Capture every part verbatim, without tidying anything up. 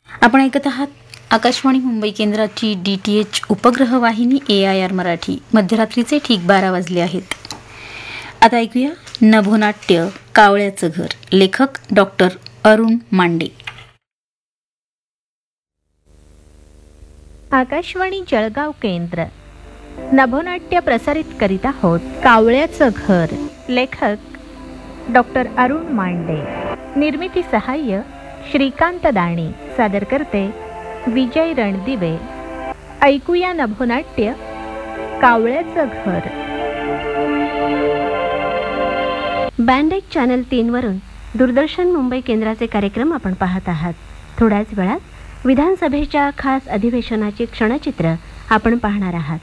आपण ऐकत आहात आकाशवाणी मुंबई केंद्राची डी टी एच उपग्रह वाहिनी ए आय आर मराठी. मध्यरात्रीचे ठीक बारा वाजले आहेत. आता ऐकूया नभोनाट्य कावळ्याचं घर. लेखक डॉक्टर अरुण मांडे. आकाशवाणी जळगाव केंद्र नभोनाट्य प्रसारित करीत आहोत. कावळ्याचं घर. लेखक डॉक्टर अरुण मांडे. निर्मिती सहाय्य श्रीकांत दाणी. सादर करते विजय रणदिवे. ऐकूया नभोनाट्य कावळ्याचं घर. बँडेज चॅनल तीन वरून दूरदर्शन मुंबई केंद्राचे कार्यक्रम आपण पाहत आहात. थोड्याच वेळात विधानसभेच्या खास अधिवेशनाची क्षणचित्र आपण पाहणार आहात.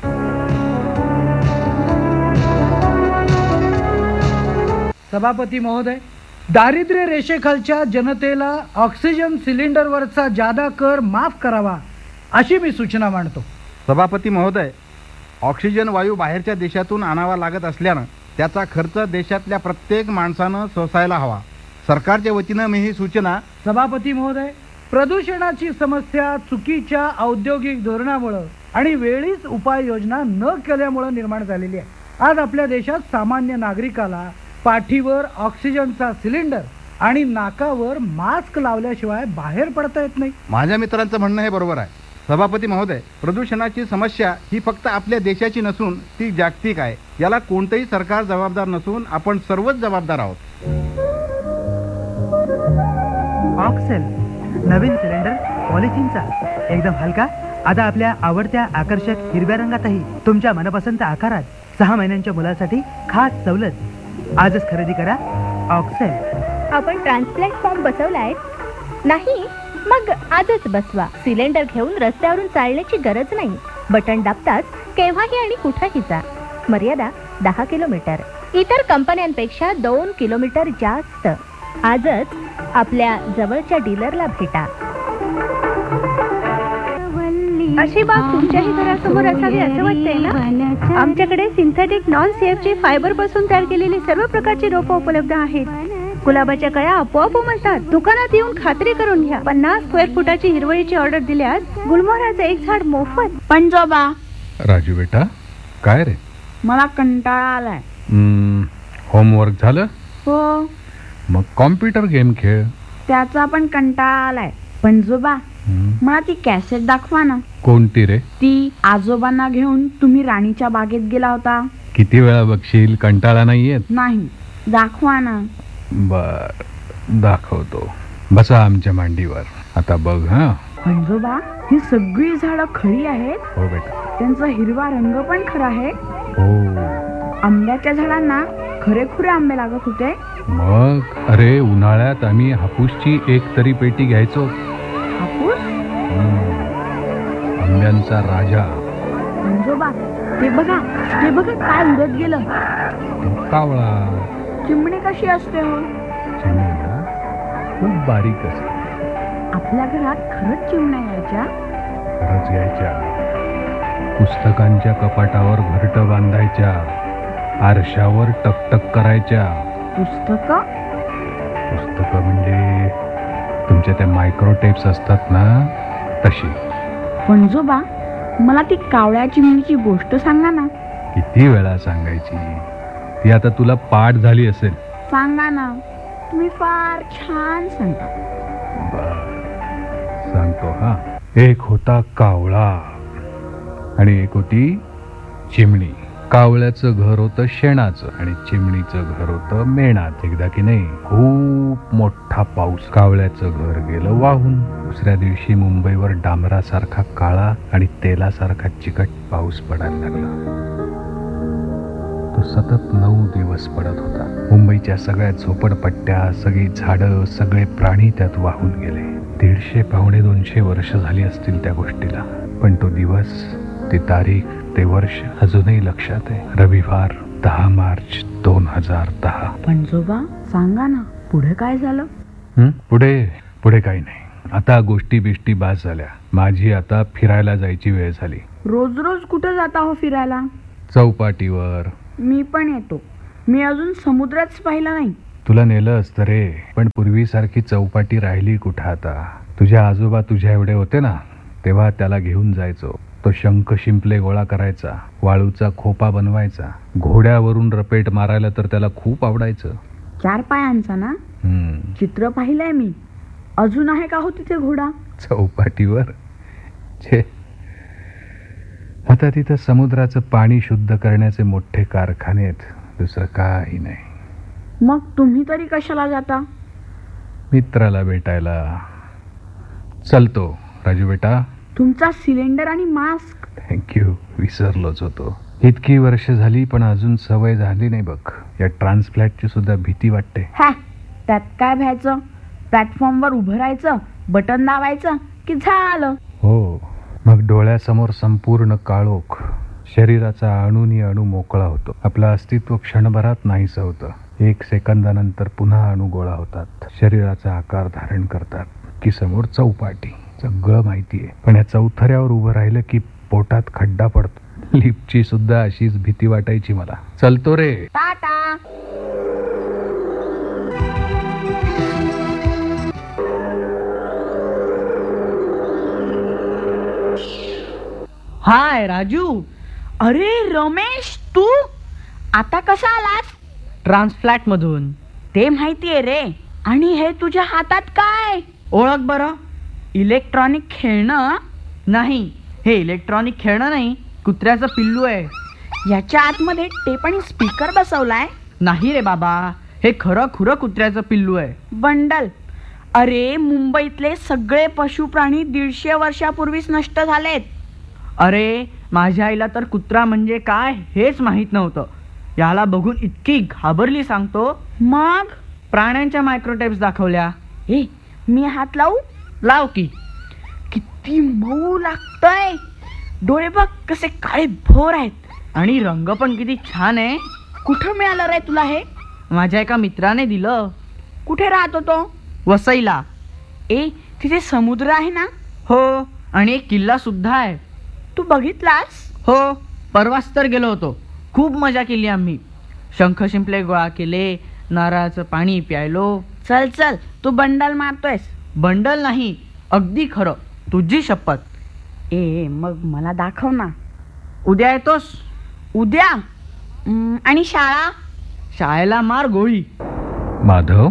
सभापती महोदय, दारिद्र्य रेषेखालच्या जनतेला ऑक्सिजन सिलेंडरवरचा जादा कर माफ करावा अशी मी सूचना मांडतो. सभापती महोदय, ऑक्सिजन वायू बाहेरच्या देशातून आणावा लागत असल्यानं त्याचा खर्च देशातल्या प्रत्येक माणसानं सोसायला हवा. सरकारच्या वतीनं मी ही सूचना. सभापती महोदय, प्रदूषणाची समस्या चुकीच्या औद्योगिक धोरणामुळे आणि वेळीच उपाययोजना न केल्यामुळे निर्माण झालेली आहे. आज आपल्या देशात सामान्य नागरिकाला पाठीवर ऑक्सिजनचा सिलेंडर आणि नाकावर मास्क लावल्याशिवाय बाहेर पडता येत नाही. माझ्या मित्रांचं म्हणणं हे बरोबर आहे. सभापती महोदय, प्रदूषणाची समस्या ही फक्त आपल्या देशाची नसून ती जागतिक आहे. याला कोणतंही सरकार जबाबदार नसून आपण सर्वच जबाबदार आहोत. ऑक्सेल नवीन सिलेंडर पॉलिथिनचा एकदम हलका. आता आपल्या आवडत्या आकर्षक हिरव्या रंगातही तुमच्या मनपसंत आकारात सहा महिन्यांच्या मुलासाठी खास सवलत. आजच खरेदी करा ऑक्सेल. आपण ट्रान्सप्लांट फॉर्म बसवलाय नाही? मग आजच बसवा. सिलेंडर घेऊन रस्त्यावरून चालण्याची गरज नाही. बटन दाबताच केव्हाही आणि कुठेही जा. मर्यादा दहा किलोमीटर. इतर कंपन्यांपेक्षा दोन किलोमीटर जास्त. आजच आपल्या जवळच्या डीलरला भेटा. अशी बाग तुमच्याही घरासमोर असावी असं वाटतंय ना? आमच्याकडे सिंथेटिक नॉन सीएफची फायबर पासून तयार केलेली सर्व प्रकारची रोपं उपलब्ध आहेत. गुलाबाच्या कळ्या आपोआप उमलतात. दुकानात येऊन खात्री करून घ्या. पन्नास स्क्वेअर फुटाची हिरवळीची ऑर्डर दिल्यास गुलमोहराचं एक झाड मोफत. पण जोबा. राजू बेटा, काय रे? मला कंटाळा आलाय. होमवर्क झालं? हो. मग कॉम्प्युटर गेम खेळ. त्याचा पण कंटाळा आलाय. पण जोबा, मला ती कॅसेट दाखवा ना. कोणती रे? ती आजोबांना घेऊन तुम्ही राणीच्या बागेत गेला होता. किती वेळा बघशील? कंटाळा नाही येत? नाही, दाखवा ना. बर, दाखवतो. बसा आमच्या मांडीवर. आता बघ. हा पंजोबा, ही सगळी झाडं खरी आहेत? हो बेटा. त्यांचा हिरवा रंग पण खरा आहे? हो. आंब्याच्या झाडांना खरेखुरे आंबे लागत होते? मग अरे, उन्हाळ्यात आम्ही हापूसची एक तरी पेटी घ्यायचो. हापूस? आंब्यांचा राजा. पंजोबा, ते बघा, ते बघा काय उडत गेलं. कावळा. चिमणी कशी असते हो? चिमणी ना खूप बारीक असते. आपल्या घरात खरंच चिमण्या यायच्या? खरंच यायच्या. पुस्तकांच्या कपाटावर घरटं बांधायच्या. आरशावर टकटक करायच्या. पुस्तक? पुस्तक म्हणजे तुमच्या त्या मायक्रोटेप्स असतात ना, तशी. पंजोबा, मला ती कावळ्या चिमणीची गोष्ट सांगा ना. किती वेळा सांगायची? ती आता तुला पाठ झाली असेल. सांगा ना, तुम्ही फार छान सांगता. बर, सांगतो. हा, एक होता कावळा आणि एक होती चिमणी. कावळ्याचं घर होतं शेणाचं आणि चिमणीचं घर होतं मेणात. एकदा की नाही, खूप मोठा पाऊस. कावळ्याचं घर गेलं वाहून. दुसऱ्या दिवशी मुंबईवर डांबरासारखा काळा आणि तेलासारखा चिकट पाऊस पडायला लागला. तो सतत नऊ दिवस पडत होता. मुंबईच्या सगळ्या झोपडपट्ट्या, सगळी झाडं, सगळे प्राणी त्यात वाहून गेले. दीडशे पावणे दोनशे वर्ष झाली असतील त्या गोष्टीला. पण तो दिवस, ती तारीख, ते वर्ष अजूनही लक्षात आहे. रविवार दहा मार्च दोन हजार दहा. पंजोबा, सांगा ना, पुढे काय झालं? हं? पुढे पुढे काही नाही. आता गोष्टी बिष्टी बास झाल्या. माझी आता फिरायला जायची वेळ झाली. रोज रोज कुठं जाता हो फिरायला? चौपाटीवर. मी पण येतो. मी अजून समुद्रच पाहिला नाही. तुला नेलं असतं रे, पण पूर्वीसारखी चौपाटी राहिली कुठं आता. तुझ्या आजोबा तुझ्या एवढे होते ना, तेव्हा त्याला घेऊन जायचो. तो शंख शिंपले गोळा करायचा, वाळूचा खोपा बनवायचा, घोड्यावरून रपेट मारायला तर त्याला खूप आवडायचं. चार पायांचा ना? हम्म. चित्र पाहिलंय मी. अजून आहे का हो तिथे घोडा? चौपाटीवर छे. आता तिथं समुद्राचं पाणी शुद्ध करण्याचे मोठे कारखाने आहेत, दुसरं काही नाही. मग तुम्ही तरी कशाला जाता? मित्राला भेटायला. चलतो राजू बेटा. तुमचा सिलेंडर आणि मास्क. थँक्यू, विसरलोच होतो. इतकी वर्ष झाली पण अजून सवय झाली नाही बघ. या ट्रान्सप्लॅटची सुद्धा भीती वाटते. हा, त्यात काय भ्यायचं? प्लॅटफॉर्मवर उभं राहायचं, बटन दाबायचं की झालं. हो, मग डोळ्यासमोर संपूर्ण काळोख, शरीराचा अणुनी अणू मोकळा होतो. आपलं अस्तित्व क्षणभरात नाहीसं होतं. एक सेकंदानंतर पुन्हा अणू गोळा होतात, शरीराचा आकार धारण करतात की समोर चौपाटी. सगळं माहिती आहे, पण या चौथऱ्यावर उभं राहिलं की पोटात खड्डा पडतो. लिफ्टची सुद्धा अशीच भीती वाटायची मला. चलतो रे. टाटा. हाय राजू. अरे रमेश, तू आता कसा आलास? ट्रान्सफ्लॅट मधून. ते माहितीये रे. आणि हे तुझ्या हातात काय? ओळख बरं. इलेक्ट्रॉनिक खेळणं नाही. हे इलेक्ट्रॉनिक खेळणं नाही, कुत्र्याचं पिल्लू आहे. याच्या आतमध्ये टेप आणि स्पीकर बसवलाय? नाही रे बाबा, हे खरं खुरं कुत्र्याचं पिल्लू आहे. बंडल. अरे मुंबईतले सगळे पशु प्राणी दीडशे वर्षापूर्वीच नष्ट झालेत. अरे माझ्या आईला तर कुत्रा म्हणजे काय हेच माहित नव्हतं. याला बघून इतकी घाबरली सांगतो. मग प्राण्यांच्या मायक्रोटेप्स दाखवल्या. ए, मी हात लावू? लाव की. किती मऊ लागतय. डोळे बघ कसे काळे भोर आहेत. आणि रंग पण किती छान आहे. कुठं मिळालं रे तुला हे? माझ्या एका मित्राने दिलं. कुठे राहतो तो? वसईला. ए, तिथे समुद्र आहे ना? हो, आणि एक किल्ला सुद्धा आहे. तू बघितलास? हो, परवाच तर गेलो होतो. खूप मजा केली आम्ही. शंख शिंपले गोळा केले, नारळाचं पाणी प्यायलो. चल चल, तू बंडल मारतोयस. बंडल नाही, अगदी खरं, तुझी शपथ. ए, मग मला दाखव ना. उद्या येतोस? उद्या? हम्म, आणि शाळा? शाळेला मार गोळी. माधव,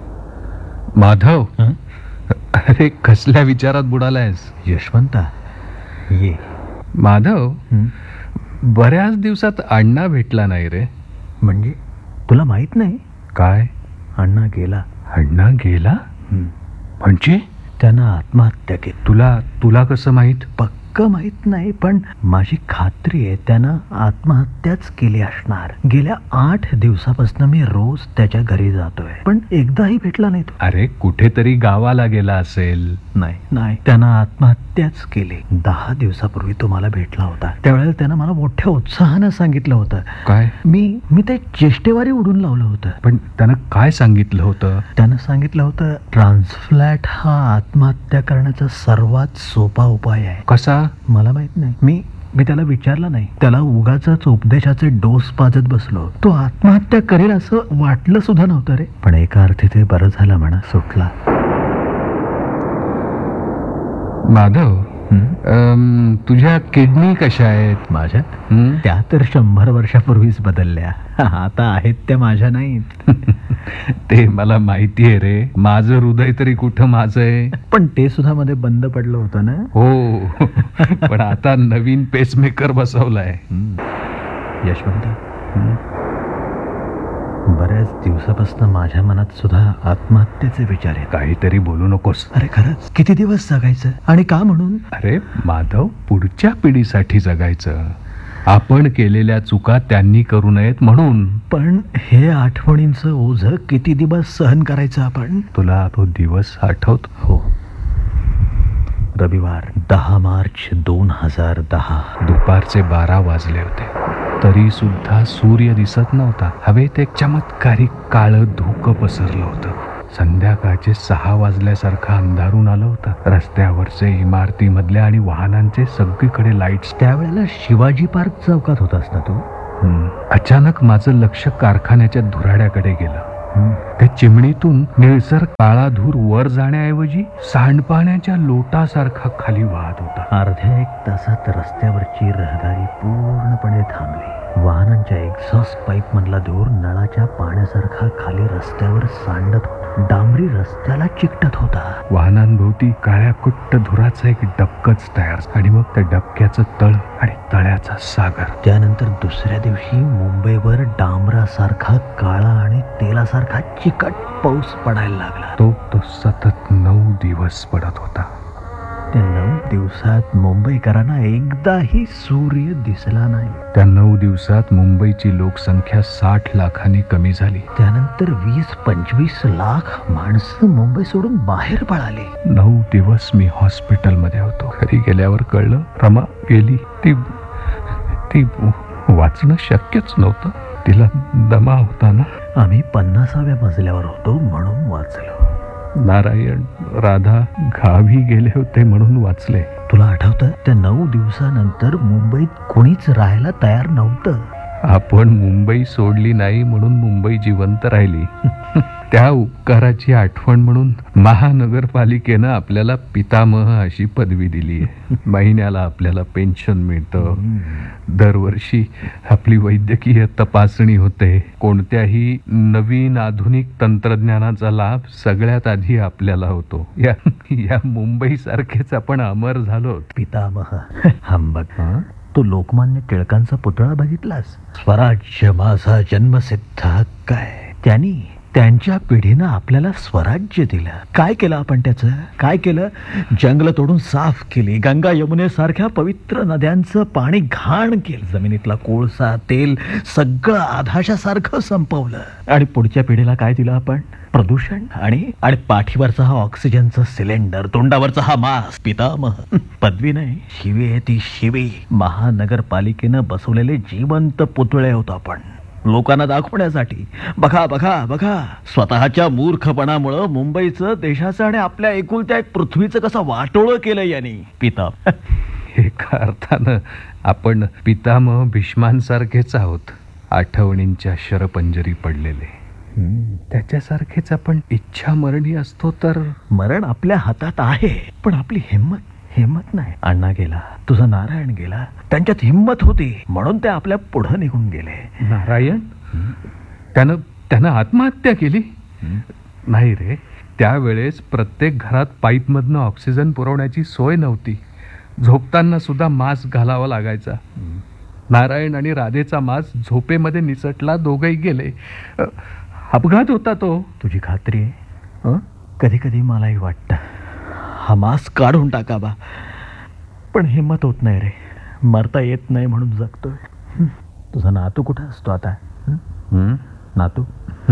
माधव, अरे कसल्या विचारात बुडालायस? यशवंता, ये. माधव, बऱ्याच दिवसात अण्णा भेटला नाही रे. म्हणजे तुला माहित नाही? काय? अण्णा गेला. अण्णा गेला? म्हणजे त्यानं आत्महत्या केली. तुला तुला कसं माहित? पक्क माहित नाही, पण माझी खात्री आहे त्यानं आत्महत्याच केली असणार. गेल्या आठ दिवसापासून मी रोज त्याच्या घरी जातोय, पण एकदाही भेटला नाही तो. अरे कुठेतरी गावाला गेला असेल. नाही नाही, त्यानं आत्महत्याच केली. दहा दिवसापूर्वी तो मला भेटला होता. त्यावेळेला त्यानं मला मोठ्या उत्साहानं सांगितलं होतं. काय? मी मी ते चेष्टेवारी उडून लावलं होतं. पण त्यानं काय सांगितलं होतं? त्यानं सांगितलं होतं ट्रान्सफ्लॅट हा आत्महत्या करण्याचा सर्वात सोपा उपाय आहे. कसा? मला माहित नाही. मी मी त्याला विचारलं नाही. त्याला उगाचच उपदेशाचे डोस पाजत बसलो. तो आत्महत्या करेल असं वाटलं सुद्धा नव्हतं रे. पण एका अर्थी ते बरं झालं म्हणा, सुटला. माधव, अम, तुझ्या किडनी कशा आहेत? माझ्या हं? त्या तर शंभर वर्षापूर्वीच बदलल्या. आता आहेत त्या माझ्या नाहीत. ते मला माहिती आहे रे. माझं हृदय तरी कुठं माझं आहे. पण ते सुद्धा मध्ये बंद पडलं होतं ना. हो, पण आता नवीन पेसमेकर बसवलाय. यशवंत, बऱ्याच दिवसापासून माझ्या मनात सुद्धा आत्महत्येचे विचार आहेत. काहीतरी बोलू नकोस. अरे खरंच, किती दिवस जगायचं आणि का म्हणून? अरे माधव, पुढच्या पिढीसाठी जगायचं. आपण केलेल्या चुका त्यांनी करू नयेत म्हणून. पण हे आठवणींचं ओझं किती दिवस सहन करायचं आपण? तुला तो दिवस आठवतो? हो, रविवार दहा मार्च दोन हजार दहा. दुपारचे बारा वाजले होते, तरी सुद्धा सूर्य दिसत नव्हता. हवेत एक चमत्कारिक काळं धुकं पसरलं होतं. संध्याकाळचे सहा वाजल्यासारखं अंधारून आलं होतं. रस्त्यावरचे, इमारतीमधल्या आणि वाहनांचे सगळीकडे लाईट्स. त्यावेळेला शिवाजी पार्क चौकात होतास ना तू? अचानक माझं लक्ष कारखान्याच्या धुराड्याकडे गेलं. त्या चिमणीतून निळसर काळा धूर वर जाण्याऐवजी सांडपाण्याच्या लोटासारखा खाली वाहत होता. अर्ध्या एक तासात रस्त्यावरची रहदारी पूर्णपणे थांबली. वाहनांच्या एक्झॉस्ट पाईप मधला धूर नळाच्या पाण्यासारखा खाली रस्त्यावर सांडत होता. डांबरी रस्त्याला चिकटत होता. वाहनांभोवती काळ्या कुट्ट धुराचं एक डबकच तयार आणि मग त्या डबक्याचं तळ आणि तळ्याचा सागर. त्यानंतर दुसऱ्या दिवशी मुंबईवर डांबरासारखा काळा आणि तेलासारखा चिकट पाऊस पडायला लागला. तो तो सतत नऊ दिवस पडत होता. त्या नऊ दिवसात मुंबईकरांना एकदाही सूर्य दिसला नाही. त्या नऊ दिवसात मुंबईची लोकसंख्या साठ लाखांनी कमी झाली. त्यानंतर वीस पंचवीस लाख माणसं मुंबई सोडून बाहेर पळाली. नऊ दिवस मी हॉस्पिटलमध्ये होतो. घरी गेल्यावर कळलं रमा गेली. ती ती वाचणं शक्यच नव्हतं. तिला दमा होता ना. आम्ही पन्नासाव्या मजल्यावर होतो म्हणून वाचलो. नारायण राधा गावी गेले होते म्हणून वाचले. तुला आठवतं त्या नऊ दिवसानंतर मुंबईत कोणीच राहायला तयार नव्हतं. आपण मुंबई सोडली नाही म्हणून मुंबई जिवंत राहिली. त्या उपकाराची आठवण म्हणून महानगरपालिकेनं आपल्याला पितामह अशी पदवी दिली आहे. महिन्याला आपल्याला पेन्शन मिळतं. दरवर्षी आपली वैद्यकीय तपासणी होते. कोणत्याही नवीन आधुनिक तंत्रज्ञानाचा लाभ सगळ्यात आधी आपल्याला होतो. या या मुंबई सारखेच आपण अमर झालो. पितामह हम बघ, तो लोकमान्य टिळकांचा पुतळा बघितलास? स्वराज्य माझा जन्मसिद्ध हक्क आहे. त्यांनी त्यांच्या पिढीनं आपल्याला स्वराज्य दिलं. काय केलं आपण त्याचं? काय केलं? जंगल तोडून साफ केली. गंगा यमुनेसारख्या पवित्र नद्यांचं पाणी घाण केलं. जमिनीतला कोळसा तेल सगळं आधाशासारखं संपवलं. आणि पुढच्या पिढीला काय दिलं आपण? प्रदूषण आणि आणि पाठीवरचा हा ऑक्सिजनचा सिलेंडर, तोंडावरचा हा मास्क. पितामह पदवी नाही, शिवी आहे ती शिवी. महानगरपालिकेनं बसवलेले जिवंत पुतळे होतो आपण लोकांना दाखवण्यासाठी. बघा बघा बघा, स्वतःच्या मूर्खपणामुळं मुंबईचं, देशाचं आणि आपल्या एकुलत्या एक पृथ्वीचं कसं वाटोळं केलं यांनी. पितामह एका अर्थानं आपण पितामह भीष्मांसारखेच आहोत. आठवणींच्या शरपंजरी पडलेले. त्याच्यासारखेच आपण इच्छा मरणी असतो तर. मरण आपल्या हातात आहे, पण आपली हिंमत हिंमत नाही. अण्णा गेला, तुझा नारायण गेला, त्यांच्यात हिंमत होती म्हणून ते आपल्या पुढे निघून गेले. नारायण त्यानं त्यानं आत्महत्या केली? नाही रे, त्यावेळेस प्रत्येक घरात पाईपमधनं ऑक्सिजन पुरवण्याची सोय नव्हती. झोपताना सुद्धा मास्क घालावा लागायचा. नारायण आणि राधेचा मास्क झोपेमध्ये निसटला. दोघंही गेले. अपघात होता तो. तुझी खात्री आहे? कधी कधी मलाही वाटतं हा मास्क काढून टाकावा, पण हिंमत होत नाही रे. मरता येत नाही म्हणून जगतोय. तुझा नातू कुठं असतो आता? नातू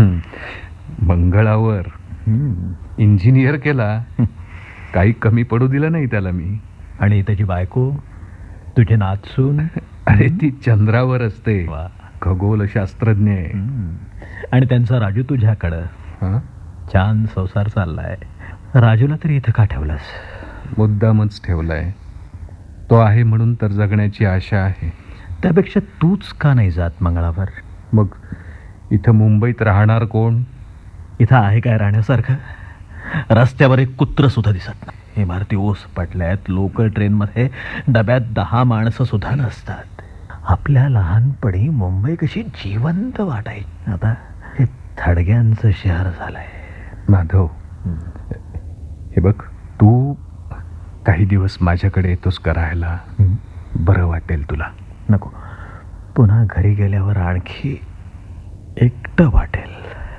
मंगळावर इंजिनियर केला. काही कमी पडू दिलं नाही त्याला मी. आणि त्याची बायको, तुझे नातसून? अरे ती चंद्रावर असते, खगोलशास्त्रज्ञ आहे. आणि त्यांचा राजू तुझ्याकडं छान संसार चाललाय. राजूला तरी इथं का ठेवलास? मुद्दामच ठेवलाय. तो आहे म्हणून तर जगण्याची आशा आहे. त्यापेक्षा तूच का नाही जात मंगळावर? मग इथं मुंबईत राहणार कोण? इथं आहे काय राहण्यासारखं? रस्त्यावर एक कुत्र सुद्धा दिसत नाही. इमारती ओस पडल्यात. लोकल ट्रेनमध्ये डब्यात दहा माणसं सुद्धा नसतात. आपल्या लहानपणी मुंबई कशी जिवंत वाटायची. आता हे थडग्यांचं शहर झालंय. माधव, हे बघ, तू काही दिवस माझ्याकडे येतोस का राहायला? बरं वाटेल तुला. नको, पुन्हा घरी गेल्यावर आणखी एकटं वाटेल.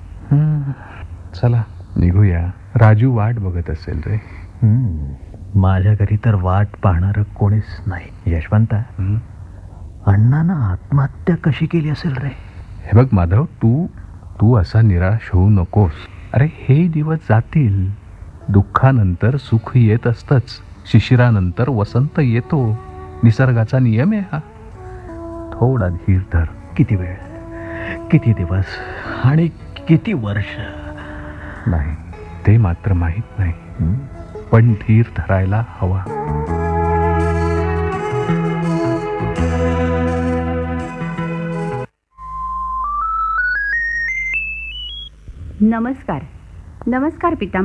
चला निघूया. राजू वाट बघत असेल रे. माझ्या घरी तर वाट पाहणार कोणीच नाही. यशवंता, अण्णानं आत्महत्या कशी केली असेल रे? हे बघ माधव, तू तू असा निराश होऊ नकोस. अरे हे दिवस जातील. दुःखानंतर सुख येत असतंच. शिशिरानंतर वसंत येतो. निसर्गाचा नियम आहे हा. थोडा धीर धर. किती वेळ, किती दिवस आणि किती वर्ष? नाही, ते मात्र माहीत नाही, पण धीर धरायला हवा. नमस्कार नमस्कार पिता